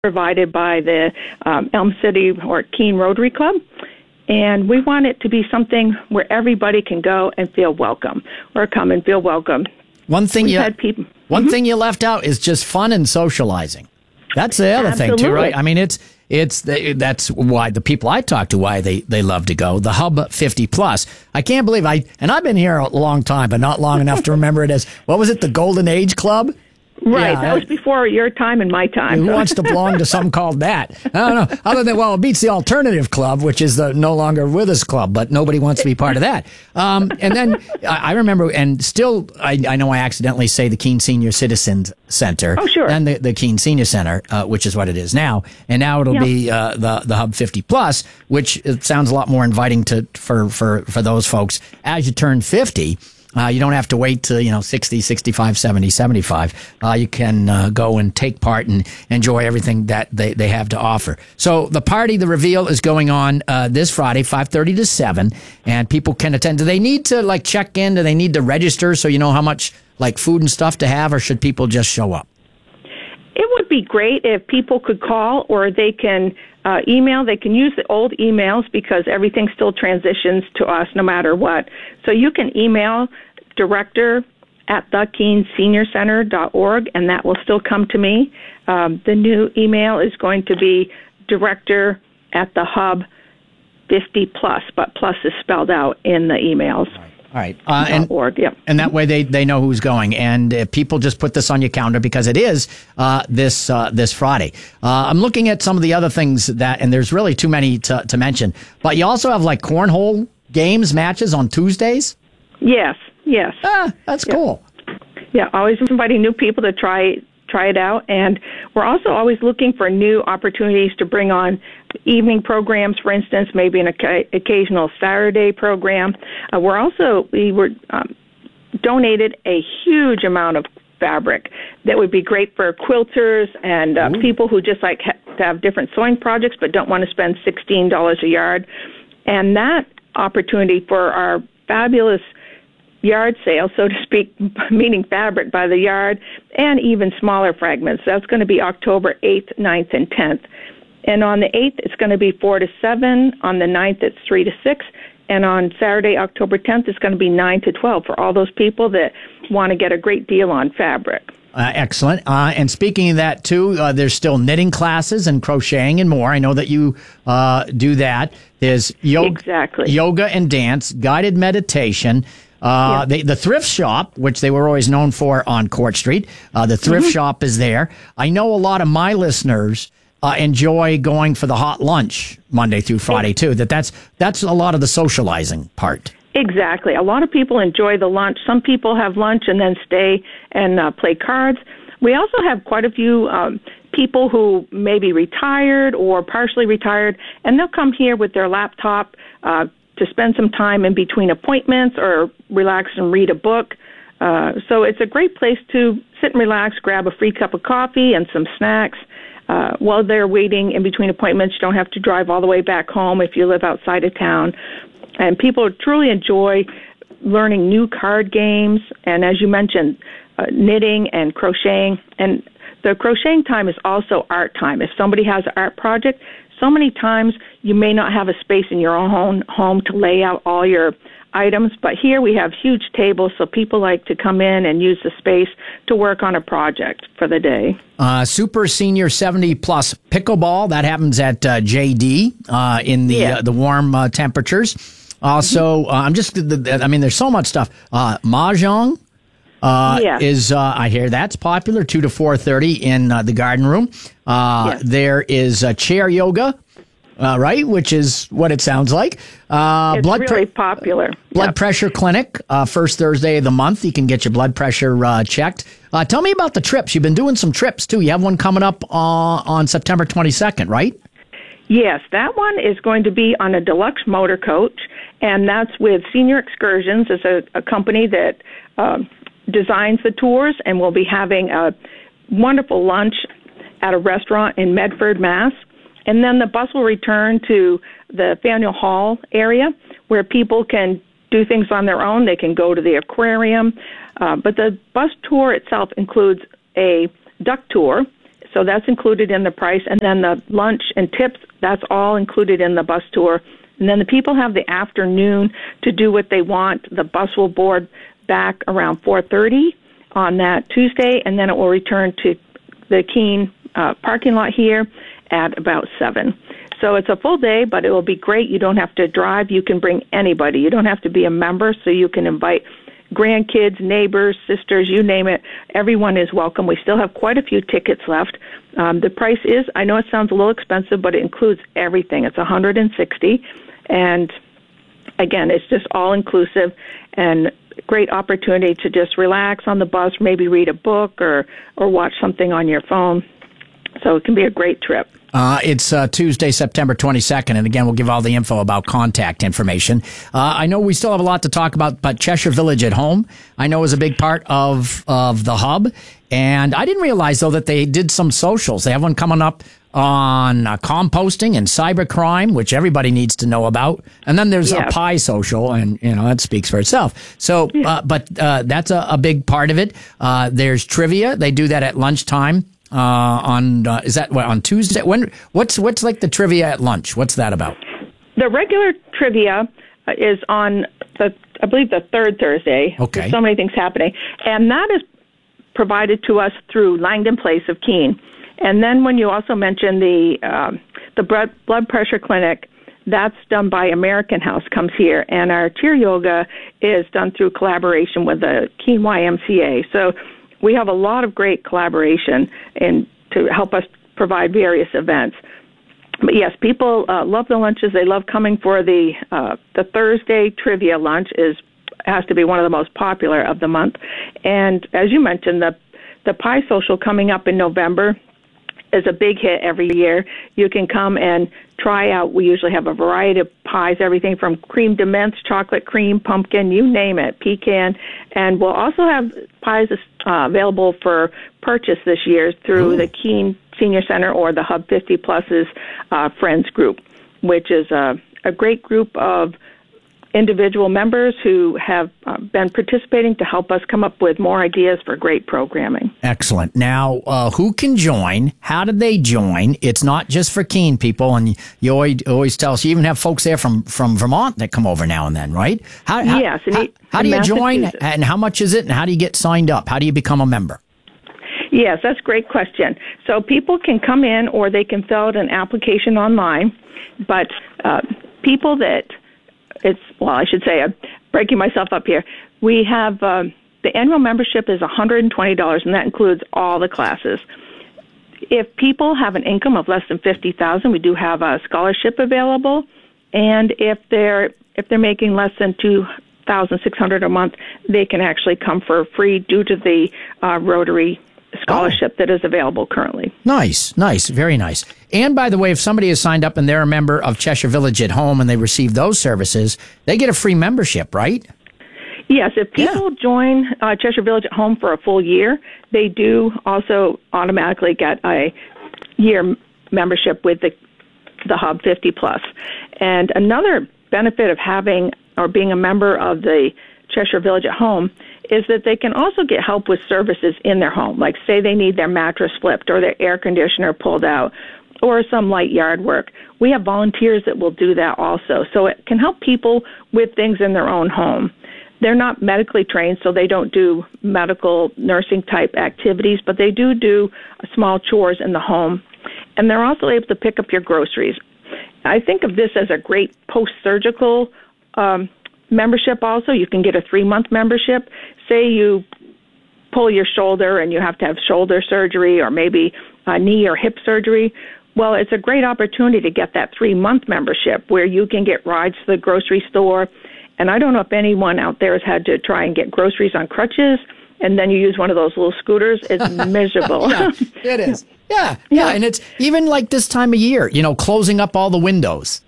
provided by the Elm City or Keene Rotary Club. And we want it to be something where everybody can go and feel welcome or come and feel welcome. One thing thing you left out is just fun and socializing. That's the other thing too, right? I mean, that's why the people I talk to, why they love to go. The Hub 50 Plus. I can't believe I've been here a long time, but not long enough to remember it as, what was it, the Golden Age Club? Right, yeah, that was before your time and my time. Who wants to belong to something called that? I don't know. Other than, well, it beats the Alternative Club, which is the No Longer With Us Club, but nobody wants to be part of that. And then I remember, and still, I know I accidentally say the Keene Senior Citizens Center. Oh, sure. And the Keene Senior Center, which is what it is now. And now it'll be the Hub 50 Plus, which it sounds a lot more inviting for those folks. As you turn 50, you don't have to wait to, 60, 65, 70, 75. You can go and take part and enjoy everything that they have to offer. So the party, the reveal, is going on this Friday, 5:30 to 7, and people can attend. Do they need to check in? Do they need to register so you know how much food and stuff to have, or should people just show up? It would be great if people could call, or they can email. They can use the old emails because everything still transitions to us no matter what. So you can email director@thekeeneseniorcenter.org, and that will still come to me. The new email is going to be director@thehub50plus, but plus is spelled out in the emails. All right. And that way they know who's going. And people just put this on your calendar because it is this Friday. I'm looking at some of the other things and there's really too many to mention. But you also have cornhole games, matches on Tuesdays? Yes. That's cool. Yeah, always inviting new people to try it out. And we're also always looking for new opportunities to bring on evening programs, for instance, maybe an occasional Saturday program. We were donated a huge amount of fabric that would be great for quilters and people who just to have different sewing projects but don't want to spend $16 a yard. And that opportunity for our fabulous yard sale, so to speak, meaning fabric by the yard, and even smaller fragments. That's going to be October 8th, 9th, and 10th. And on the 8th, it's going to be 4 to 7. On the 9th, it's 3 to 6. And on Saturday, October 10th, it's going to be 9 to 12 for all those people that want to get a great deal on fabric. Excellent. And speaking of that, too, there's still knitting classes and crocheting and more. I know that you do that. There's yoga and dance, guided meditation. The thrift shop, which they were always known for on Court Street, the thrift shop is there. I know a lot of my listeners enjoy going for the hot lunch Monday through Friday too. That's a lot of the socializing part. Exactly. A lot of people enjoy the lunch. Some people have lunch and then stay and play cards. We also have quite a few people who may be retired or partially retired, and they'll come here with their laptop to spend some time in between appointments or relax and read a book. So it's a great place to sit and relax, grab a free cup of coffee and some snacks. While they're waiting in between appointments, you don't have to drive all the way back home if you live outside of town. And people truly enjoy learning new card games, and as you mentioned, knitting and crocheting. And the crocheting time is also art time. If somebody has an art project, so many times you may not have a space in your own home to lay out all your items, but here we have huge tables, so people like to come in and use the space to work on a project for the day. Super Senior 70 Plus Pickleball, that happens at JD in the warm temperatures. Also, there's so much stuff. Mahjong is, I hear that's popular, 2 to 4:30 in the garden room. There is chair yoga. Right, which is what it sounds like. It's really popular. Blood pressure clinic, first Thursday of the month. You can get your blood pressure checked. Tell me about the trips. You've been doing some trips, too. You have one coming up on September 22nd, right? Yes, that one is going to be on a deluxe motor coach, and that's with Senior Excursions. It's a company that designs the tours, and we'll be having a wonderful lunch at a restaurant in Medford, Mass. And then the bus will return to the Faneuil Hall area where people can do things on their own. They can go to the aquarium. But the bus tour itself includes a duck tour. So that's included in the price. And then the lunch and tips, that's all included in the bus tour. And then the people have the afternoon to do what they want. The bus will board back around 4:30 on that Tuesday, and then it will return to the Keene parking lot here at about 7. So it's a full day, but it will be great. You don't have to drive. You can bring anybody. You don't have to be a member, so you can invite grandkids, neighbors, sisters, you name it. Everyone is welcome. We still have quite a few tickets left. The price is, I know it sounds a little expensive, but it includes everything. It's $160, and again, it's just all inclusive and great opportunity to just relax on the bus, maybe read a book or watch something on your phone. So it can be a great trip. It's Tuesday, September 22nd, and again, we'll give all the info about contact information. I know we still have a lot to talk about, but Cheshire Village at Home, I know, is a big part of the hub, and I didn't realize, though, that they did some socials. They have one coming up on composting and cybercrime, which everybody needs to know about, and then there's a pie social, and, you know, that speaks for itself. So, but that's a big part of it. There's trivia. They do that at lunchtime. Is that on Tuesday? What's like the trivia at lunch? What's that about? The regular trivia is on I believe the third Thursday. Okay. There's so many things happening, and that is provided to us through Langdon Place of Keene. And then when you also mentioned the blood pressure clinic, that's done by American House, comes here, and our cheer yoga is done through collaboration with the Keene YMCA. So we have a lot of great collaboration to help us provide various events. But yes, people love the lunches. They love coming for the Thursday trivia lunch. Has to be one of the most popular of the month. And as you mentioned, the pie social coming up in November is a big hit every year. You can come and try out. We usually have a variety of pies, everything from cream de menthe, chocolate cream, pumpkin, you name it, pecan. And we'll also have pies available for purchase this year through the Keene Senior Center or the Hub 50 Plus's Friends Group, which is a great group of individual members who have been participating to help us come up with more ideas for great programming. Excellent. Now, who can join? How do they join? It's not just for Keene people, and you always tell us you even have folks there from Vermont that come over now and then, right? How do you join, and how much is it, and how do you get signed up? How do you become a member? Yes, that's a great question. So people can come in or they can fill out an application online, but people that I should say, I'm breaking myself up here. We have the annual membership is $120, and that includes all the classes. If people have an income of less than $50,000, we do have a scholarship available, and if they're making less than $2,600 a month, they can actually come for free due to the Rotary scholarship that is available currently. Nice, very nice. And by the way, if somebody is signed up and they're a member of Cheshire Village at Home and they receive those services, they get a free membership, right? Yes, if people join Cheshire Village at Home for a full year, they do also automatically get a year membership with the Hub 50 Plus. And another benefit of having or being a member of the Cheshire Village at Home is that they can also get help with services in their home, like say they need their mattress flipped or their air conditioner pulled out or some light yard work. We have volunteers that will do that also. So it can help people with things in their own home. They're not medically trained, so they don't do medical nursing type activities, but they do small chores in the home. And they're also able to pick up your groceries. I think of this as a great post-surgical membership also. You can get a 3-month membership. Say you pull your shoulder and you have to have shoulder surgery or maybe knee or hip surgery. Well, it's a great opportunity to get that 3-month membership where you can get rides to the grocery store. And I don't know if anyone out there has had to try and get groceries on crutches and then you use one of those little scooters. It's miserable. Yeah, it is. Yeah. And it's even like this time of year, closing up all the windows.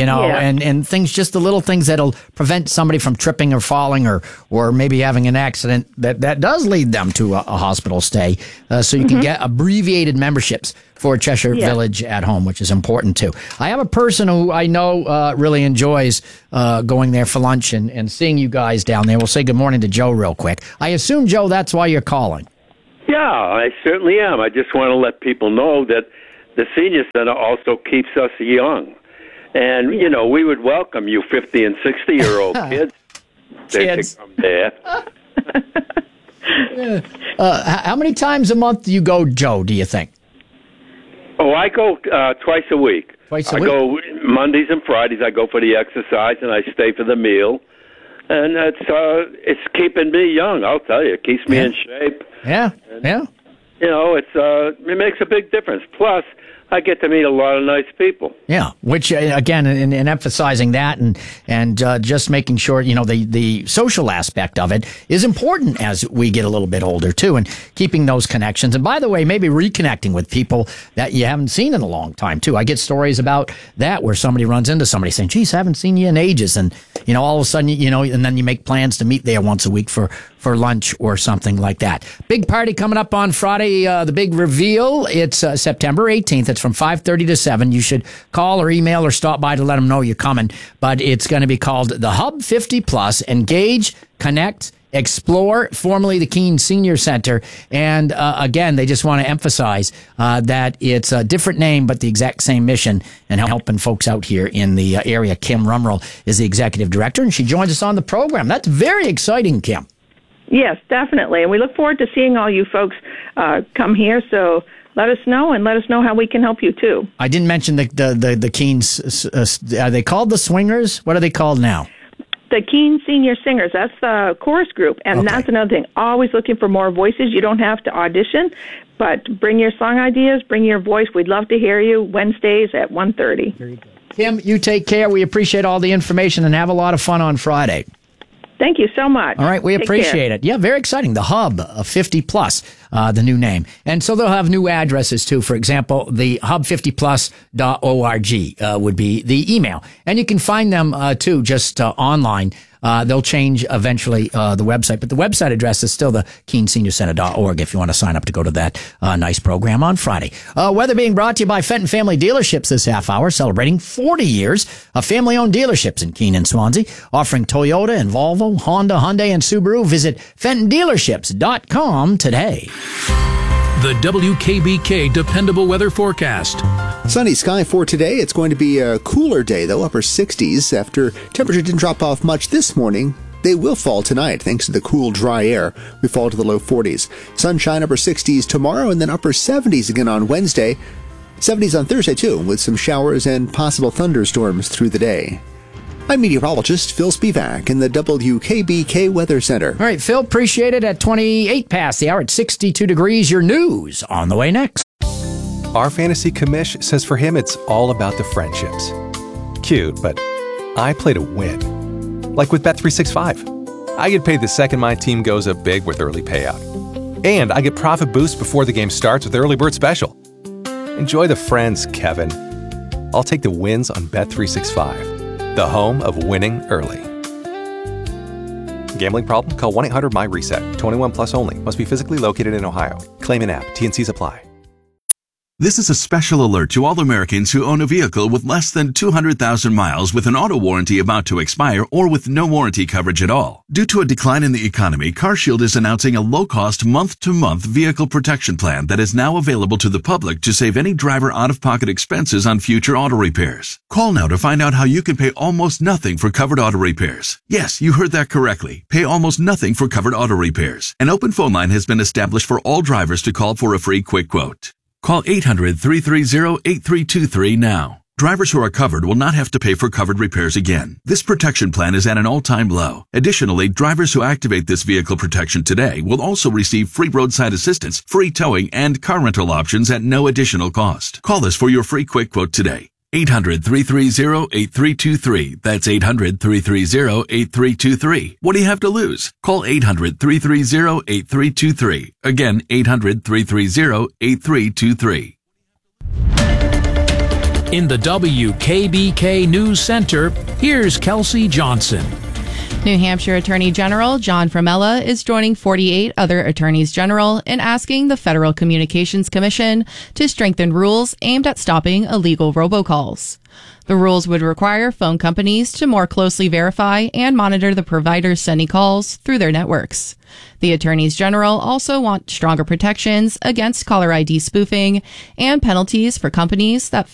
And things, just the little things that'll prevent somebody from tripping or falling or maybe having an accident that does lead them to a hospital stay. So you can get abbreviated memberships for Cheshire Village at Home, which is important too. I have a person who I know really enjoys going there for lunch and seeing you guys down there. We'll say good morning to Joe real quick. I assume, Joe, that's why you're calling. Yeah, I certainly am. I just want to let people know that the Senior Center also keeps us young. And, we would welcome you 50 and 60-year-old kids. They could come there. How many times a month do you go, Joe, do you think? Oh, I go twice a week. Twice a week? I go Mondays and Fridays. I go for the exercise, and I stay for the meal. And it's keeping me young, I'll tell you. It keeps me in shape. Yeah, and, it makes a big difference. Plus, I get to meet a lot of nice people. Yeah, which again, in emphasizing that and just making sure the social aspect of it is important as we get a little bit older too, and keeping those connections. And by the way, maybe reconnecting with people that you haven't seen in a long time too. I get stories about that where somebody runs into somebody saying, "Geez, I haven't seen you in ages," and all of a sudden and then you make plans to meet there once a week for lunch or something like that. Big party coming up on Friday, the big reveal. It's September 18th. It's from 5:30 to 7. You should call or email or stop by to let them know you're coming. But it's going to be called the Hub 50 Plus. Engage, Connect, Explore, formerly the Keene Senior Center. And again, they just want to emphasize that it's a different name, but the exact same mission and helping folks out here in the area. Kim Rumrell is the executive director, and she joins us on the program. That's very exciting, Kim. Yes, definitely. And we look forward to seeing all you folks come here. So let us know, and let us know how we can help you, too. I didn't mention the Keene's. Are they called the Swingers? What are they called now? The Keene Senior Singers. That's the chorus group. And That's another thing. Always looking for more voices. You don't have to audition, but bring your song ideas, bring your voice. We'd love to hear you Wednesdays at 1:30. Very good. Kim, you take care. We appreciate all the information, and have a lot of fun on Friday. Thank you so much. All right, we appreciate it. Yeah, very exciting. The Hub of 50 Plus, the new name. And so they'll have new addresses too. For example, the hub50plus.org would be the email. And you can find them too just online. They'll change eventually the website, but the website address is still the KeeneSeniorCenter.org if you want to sign up to go to that nice program on Friday. Weather being brought to you by Fenton Family Dealerships this half hour, celebrating 40 years of family-owned dealerships in Keene and Swansea, offering Toyota and Volvo, Honda, Hyundai, and Subaru. Visit FentonDealerships.com today. The WKBK Dependable Weather Forecast. Sunny sky for today. It's going to be a cooler day, though, upper 60s. After temperature didn't drop off much this morning, they will fall tonight thanks to the cool, dry air. We fall to the low 40s. Sunshine, upper 60s tomorrow, and then upper 70s again on Wednesday. 70s on Thursday, too, with some showers and possible thunderstorms through the day. I'm meteorologist Phil Spivak in the WKBK Weather Center. All right, Phil, appreciate it. At 28 past the hour at 62 degrees, your news on the way next. Our fantasy commish says for him it's all about the friendships. Cute, but I play to win. Like with Bet365. I get paid the second my team goes up big with early payout. And I get profit boost before the game starts with Early Bird Special. Enjoy the friends, Kevin. I'll take the wins on Bet365. The home of winning early. Gambling problem? Call 1-800-MY-RESET. 21 plus only. Must be physically located in Ohio. Claim in app. T&Cs apply. This is a special alert to all Americans who own a vehicle with less than 200,000 miles with an auto warranty about to expire or with no warranty coverage at all. Due to a decline in the economy, CarShield is announcing a low-cost month-to-month vehicle protection plan that is now available to the public to save any driver out-of-pocket expenses on future auto repairs. Call now to find out how you can pay almost nothing for covered auto repairs. Yes, you heard that correctly. Pay almost nothing for covered auto repairs. An open phone line has been established for all drivers to call for a free quick quote. Call 800-330-8323 now. Drivers who are covered will not have to pay for covered repairs again. This protection plan is at an all-time low. Additionally, drivers who activate this vehicle protection today will also receive free roadside assistance, free towing, and car rental options at no additional cost. Call us for your free quick quote today. 800-330-8323. That's 800-330-8323. What do you have to lose? Call 800-330-8323. Again, 800-330-8323. In the WKBK News Center, here's Kelsey Johnson. New Hampshire Attorney General John Framella is joining 48 other attorneys general in asking the Federal Communications Commission to strengthen rules aimed at stopping illegal robocalls. The rules would require phone companies to more closely verify and monitor the providers sending calls through their networks. The attorneys general also want stronger protections against caller ID spoofing and penalties for companies that